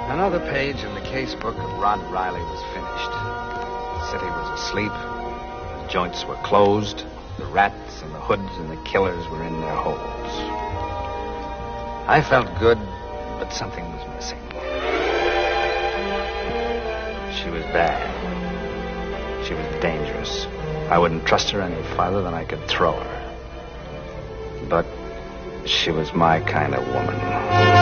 Another page in the case book of Rod Riley was finished. The city was asleep. The joints were closed. The rats and the hoods and the killers were in their holes. I felt good, but something was missing. She was bad. She was dangerous. I wouldn't trust her any farther than I could throw her. But she was my kind of woman.